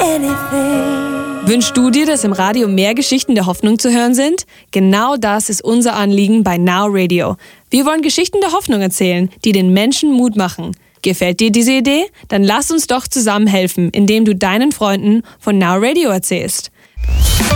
anything. Wünschst du dir, dass im Radio mehr Geschichten der Hoffnung zu hören sind? Genau das ist unser Anliegen bei Now Radio. Wir wollen Geschichten der Hoffnung erzählen, die den Menschen Mut machen. Gefällt dir diese Idee? Dann lass uns doch zusammen helfen, indem du deinen Freunden von Now Radio erzählst.